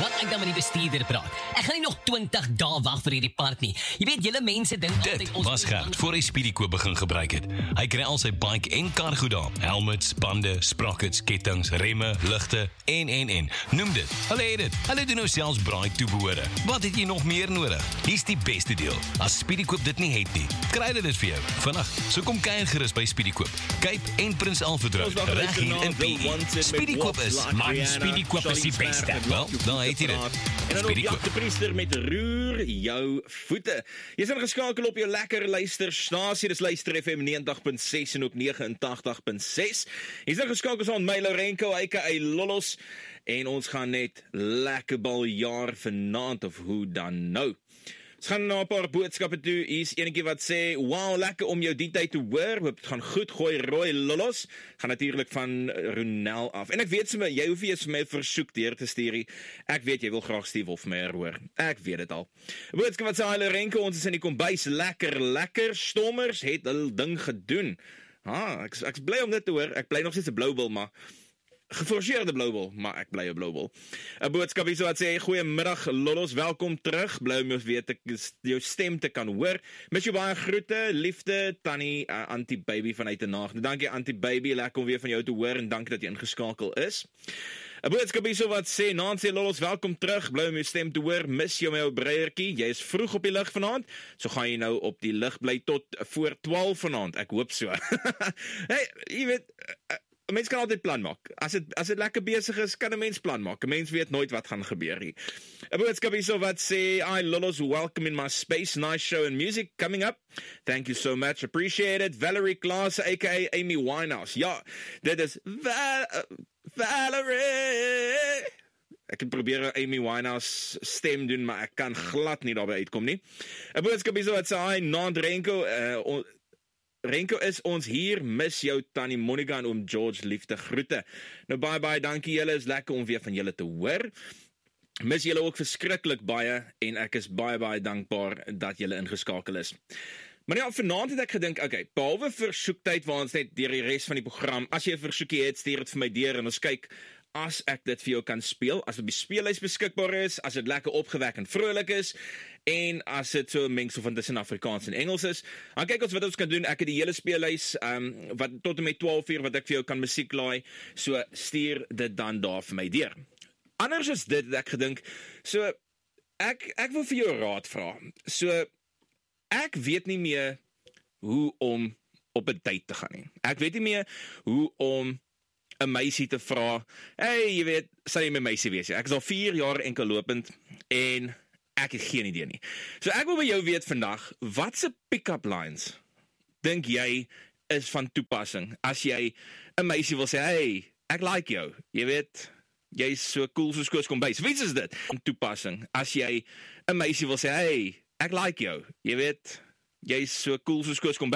wat ek dan met die bestuurder praat. Ek gaan nie nog 20 dae wag vir hierdie part nie. Jy weet, julle mense dink altyd Dit was Gert voor hy Speedykoop begin gebruik het. Hy kry al sy bike en kar goed daar. Helmets, bande, sprockets, kettings, remme, ligte en. Noem dit. Hulle het dit. Hulle doen nou selfs braai toebehore. Wat het jy nog meer nodig? Hier's die beste deel. As Speedykoop dit nie het nie, kry hulle dit vir jou. Vandag, so kom kuier gerus by Speedykoop. Cape en Prins Alfred Road, reg hier in PE. Speedykoop is, man, Speedykoop is die beste. Wel, daar het jy dit. En dan ook Jack de Priester met roer jou voete. Jy is ingeskakel op jou lekker luisterstasie. Dis Luister FM 90.6 en ook 89.6. Jy is ingeskakel saam met my Lourenco, aka Lollos. En ons gaan net lekker baljaar vanaand, of hoe dan nou. Ons gaan na 'n paar boodskappe toe. Hier is enetjie wat sê, wow, lekker om jou die tyd te hoor. Hoop het gaan goed, gooi rooi Lollos. Gaan natuurlik van Ronel af. En ek weet sommer, jy hoef nie eens vir my 'n versoek deur te stuur nie. Ek weet jy wil graag Steve Hofmeyer hoor. Ek weet dit al. 'n Boodskap wat sê, hi Lourenco, ons is in die kombuis. Lekker. Stommers het hul ding gedoen. Ek's bly om dit te hoor. Ek bly nog steeds 'n bloubil, maar geforseerde bloubil, maar ek bly 'n bloubil. 'n Boodskap hier so wat sê, goeiemiddag Lollos, welkom terug. Bly om weer jou stem te kan hoor. Mis jou baie groete, liefde, Tannie Auntie Baby vanuit die nag. Dankie Auntie Baby, lekker om weer van jou te hoor en dankie dat jy ingeskakel is. 'n Boodskap hier so wat sê, Nancy Lollos, welkom terug. Bly om jou stem te hoor. Mis jou my ou breiertjie. Jy is vroeg op die lig vanaand. So gaan jy nou op die lig bly tot voor 12 vanaand. Ek hoop so. Hey, jy weet, 'n mens kan altyd plan maak. As dit lekker besig is, kan 'n mens plan maak. 'n Mens weet nooit wat gaan gebeur nie. 'n Boodskap hier so wat sê, hi Lollos, welcome in my space. Nice show and music coming up. Thank you so much. Appreciate it. Valerie Klaas, aka Amy Winehouse. Ja, dit is Valerie. Ek het probeer Amy Winehouse stem doen, maar ek kan glad nie daarby uitkom nie. 'n Boodskap hier so wat sê, hi Nant Renko, Renko is ons hier, mis jou Tannie Monica en oom George, liefde groete. Nou baie dankie julle, is lekker om weer van julle te hoor. Mis julle ook verskriklik baie en ek is baie dankbaar dat julle ingeskakel is. Maar ja, vanaand het ek gedink, okay, behalwe versoektyd waar ons net deur die res van die program, as jy 'n versoekie het, stuur dit vir my deur en ons kyk as ek dit vir jou kan speel, as dit op die speellys beskikbaar is, as dit lekker opgewek en vrolik is, en as dit so 'n mengsel van tussen Afrikaans en Engels is, dan kyk ons wat ons kan doen. Ek het die hele speellys, wat tot en met 12 uur wat ek vir jou kan musiek laai, so stuur dit dan daar vir my deur. Anders is dit, het ek gedink, so, ek wil vir jou raad vra, so, ek weet nie meer hoe om op 'n date te gaan nie. Ek weet nie meer hoe om 'n meisie te vra, hey, jy weet, sal jy my meisie wees? Ek is al 4 jaar enkel lopend, en ek het geen idee nie. So ek wil by jou weet vandag, watse pick-up lines dink jy is van toepassing, as jy 'n meisie wil sê, hey, ek like jou, jy weet, jy is so cool soos Koos Kombuis. Wie is dit? Van toepassing, as jy 'n meisie wil sê, hey, ek like jou, jy weet, jy is so cool soos Koos Kombuis.